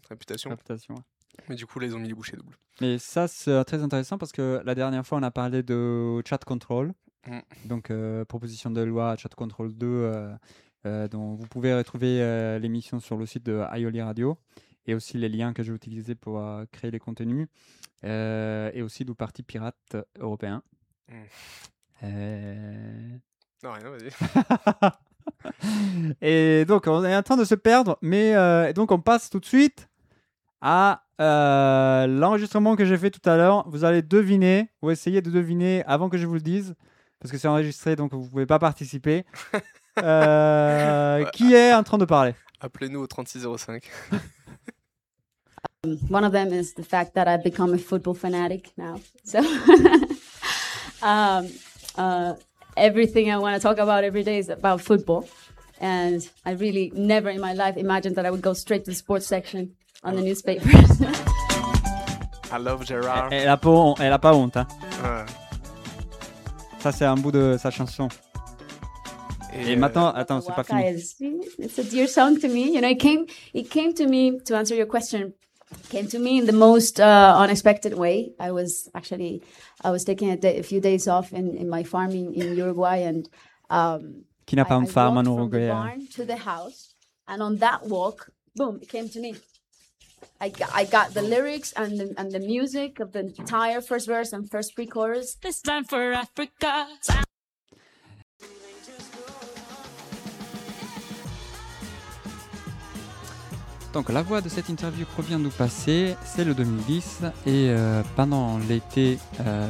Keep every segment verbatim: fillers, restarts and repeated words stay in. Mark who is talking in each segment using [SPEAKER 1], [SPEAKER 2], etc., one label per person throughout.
[SPEAKER 1] réputation.
[SPEAKER 2] Réputation. Ouais.
[SPEAKER 1] Mais du coup, là, ils ont mis les bouchées doubles.
[SPEAKER 2] Mais ça, c'est très intéressant parce que la dernière fois, on a parlé de Chat Control.
[SPEAKER 1] Mm.
[SPEAKER 2] Donc, euh, proposition de loi Chat Control deux, euh, euh, dont vous pouvez retrouver euh, l'émission sur le site de Aioli Radio et aussi les liens que j'ai utilisés pour euh, créer les contenus euh, et aussi du Parti pirate européen.
[SPEAKER 1] Mm.
[SPEAKER 2] Euh...
[SPEAKER 1] Non, rien, vas-y.
[SPEAKER 2] Et donc, on est en train de se perdre, mais euh, donc on passe tout de suite à euh, l'enregistrement que j'ai fait tout à l'heure. Vous allez deviner, ou essayer de deviner avant que je vous le dise, parce que c'est enregistré, donc vous ne pouvez pas participer. euh, qui est en train de parler?
[SPEAKER 1] Appelez-nous au trente-six zéro cinq.
[SPEAKER 3] One of them is the fact that I've become a football fanatic now. So um, uh, everything I want to talk about every day is about football. And I really never in my life imagined that I would go straight to the sports section on the newspapers.
[SPEAKER 1] I love Gerard.
[SPEAKER 2] Elle n'a pas, elle a pas honte. Hein.
[SPEAKER 1] Ouais.
[SPEAKER 2] Ça, c'est un bout de sa chanson. Et, Et maintenant, attends, c'est pas fini.
[SPEAKER 3] Is, it's a dear song to me. You know, it came, it came to me, to answer your question, came to me in the most uh, unexpected way. I was actually, I was taking a, day, a few days off in, in my farm in, in Uruguay, and um,
[SPEAKER 2] Qui n'a pas une farm en Uruguay?
[SPEAKER 3] I walked from the barn to the house, and on that walk, boom, it came to me. I got, I got the lyrics and the, and the music of the entire first verse and first pre-chorus.
[SPEAKER 4] This time for Africa.
[SPEAKER 2] Donc la voix de cette interview provient du passé, c'est le deux mille dix, et euh, pendant l'été euh,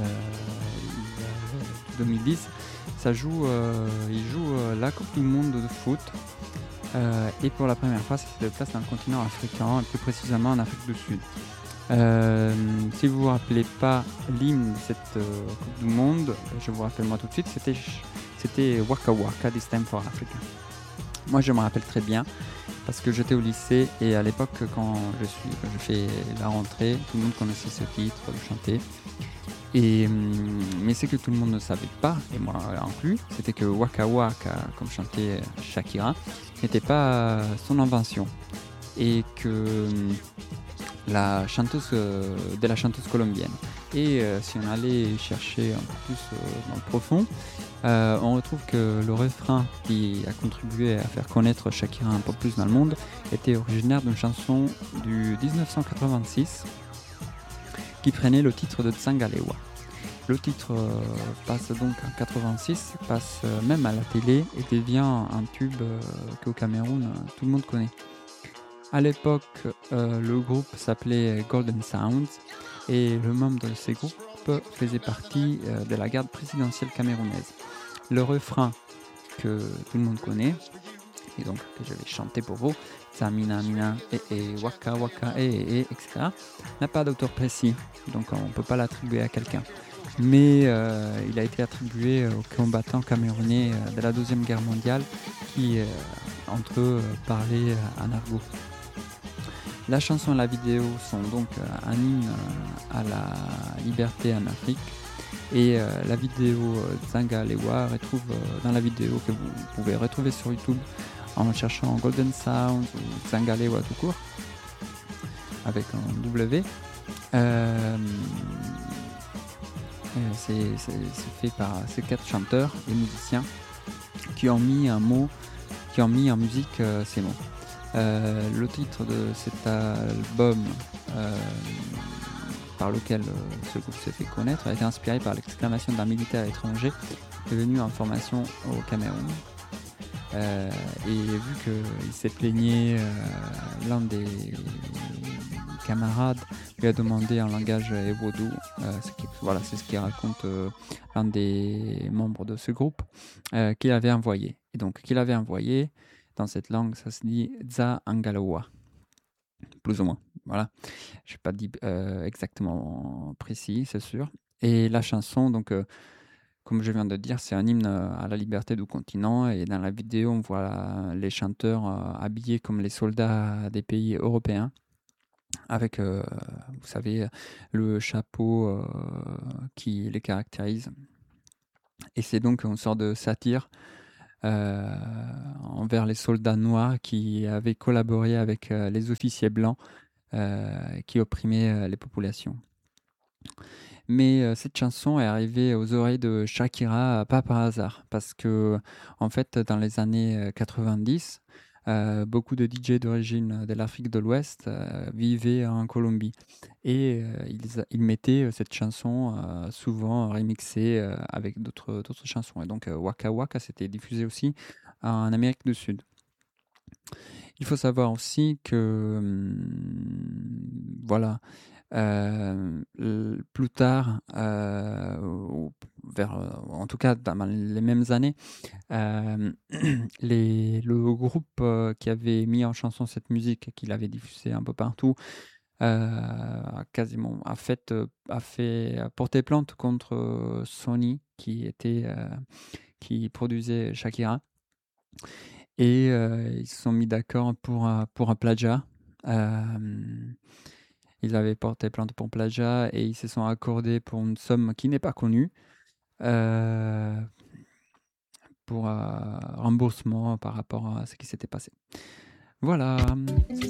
[SPEAKER 2] deux mille dix, ça joue, euh, il joue euh, la Coupe du Monde de foot, euh, et pour la première fois, ça se déplace dans le continent africain, et plus précisément en Afrique du Sud. Euh, si vous vous rappelez pas l'hymne de cette euh, Coupe du Monde, je vous rappelle moi tout de suite, c'était, c'était Waka Waka, This Time for Africa. Moi je me rappelle très bien, parce que j'étais au lycée et à l'époque quand je suis quand je fais la rentrée, tout le monde connaissait ce titre, le chantait. Et mais c'est que tout le monde ne savait pas, et moi inclus, c'était que Waka Waka, comme chantait Shakira, n'était pas son invention, et que la chanteuse euh, de la chanteuse colombienne. Et euh, si on allait chercher un peu plus euh, dans le profond, euh, on retrouve que le refrain qui a contribué à faire connaître Shakira un peu plus dans le monde était originaire d'une chanson du dix-neuf cent quatre-vingt-six qui prenait le titre de Tsangalewa. Le titre euh, passe donc en quatre-vingt-six, passe euh, même à la télé et devient un tube euh, qu'au Cameroun euh, tout le monde connaît. À l'époque, euh, le groupe s'appelait Golden Sounds et le membre de ces groupes faisait partie euh, de la garde présidentielle camerounaise. Le refrain que tout le monde connaît, et donc que je vais chanter pour vous, Samina Mina et, et Waka Waka et, et, et etc., n'a pas d'auteur précis, donc on ne peut pas l'attribuer à quelqu'un. Mais euh, il a été attribué aux combattants camerounais de la Deuxième Guerre mondiale qui, euh, entre eux, parlaient en argot. La chanson et la vidéo sont donc un hymne à la liberté en Afrique. Et euh, la vidéo euh, Tsangalewa retrouve euh, dans la vidéo que vous pouvez retrouver sur YouTube en cherchant Golden Sound ou Tsangalewa tout court avec un W. Euh, c'est, c'est, c'est fait par ces quatre chanteurs et musiciens qui ont mis un mot, qui ont mis en musique euh, ces mots. Euh, le titre de cet album euh, par lequel euh, ce groupe s'est fait connaître a été inspiré par l'exclamation d'un militaire étranger qui est venu en formation au Cameroun. Euh, et vu qu'il s'est plaigné, euh, l'un des camarades lui a demandé en langage ébodou, euh, c'est, voilà, c'est ce qu'il raconte euh, l'un des membres de ce groupe, euh, qu'il avait envoyé. Et donc, qu'il avait envoyé, dans cette langue, ça se dit Tza Angalowa, plus ou moins. Voilà, je n'ai pas dit euh, exactement précis, c'est sûr. Et la chanson, donc, euh, comme je viens de dire, c'est un hymne à la liberté du continent. Et dans la vidéo, on voit la, les chanteurs euh, habillés comme les soldats des pays européens, avec, euh, vous savez, le chapeau euh, qui les caractérise. Et c'est donc une sorte de satire Euh, envers les soldats noirs qui avaient collaboré avec euh, les officiers blancs euh, qui opprimait euh, les populations. Mais euh, cette chanson est arrivée aux oreilles de Shakira, euh, pas par hasard, parce que en fait, dans les années euh, quatre-vingt-dix, euh, beaucoup de D J d'origine de l'Afrique de l'Ouest euh, vivaient en Colombie et euh, ils, ils mettaient euh, cette chanson euh, souvent remixée euh, avec d'autres d'autres chansons. Et donc euh, Waka Waka s'était diffusé aussi en Amérique du Sud. Il faut savoir aussi que hum, voilà. Euh, l- plus tard, euh, ou vers, euh, en tout cas dans les mêmes années, euh, les, le groupe euh, qui avait mis en chanson cette musique, qui l'avait diffusée un peu partout, euh, a quasiment a fait, euh, a fait a porté plainte contre euh, Sony qui était euh, qui produisait Shakira et euh, ils se sont mis d'accord pour un, pour un plagiat. Euh, Ils avaient porté plainte pour plagiat et ils se sont accordés pour une somme qui n'est pas connue euh, pour un remboursement par rapport à ce qui s'était passé. Voilà.